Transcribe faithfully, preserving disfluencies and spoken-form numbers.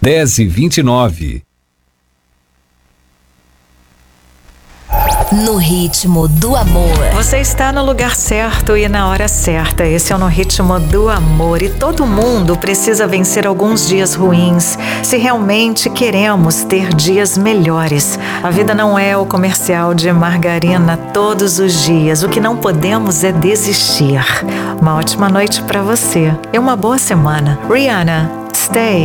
dez e vinte e nove. No ritmo do amor. Você está no lugar certo e na hora certa. Esse é o No Ritmo do Amor. E todo mundo precisa vencer alguns dias ruins se realmente queremos ter dias melhores. A vida não é o comercial de margarina todos os dias. O que não podemos é desistir. Uma ótima noite para você e uma boa semana. Rihanna, Stay.